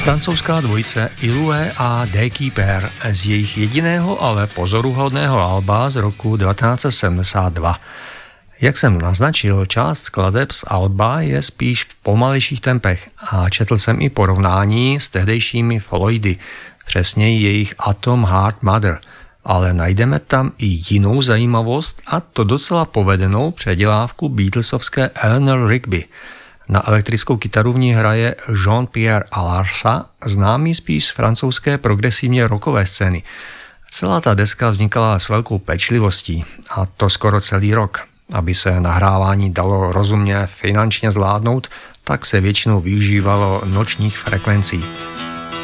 Francouzská dvojice Ilue a The Keeper z jejich jediného, ale pozoruhodného alba z roku 1972. Jak jsem naznačil, část skladeb z alba je spíš v pomalejších tempech a četl jsem i porovnání s tehdejšími Floydy, přesněji jejich Atom Heart Mother, ale najdeme tam i jinou zajímavost, a to docela povedenou předělávku Beatlesovské Eleanor Rigby. Na elektrickou kytaru v ní hraje Jean-Pierre Alarsa, známý spíš z francouzské progresivně rockové scény. Celá ta deska vznikala s velkou pečlivostí, a to skoro celý rok. Aby se nahrávání dalo rozumně finančně zvládnout, tak se většinou využívalo nočních frekvencí.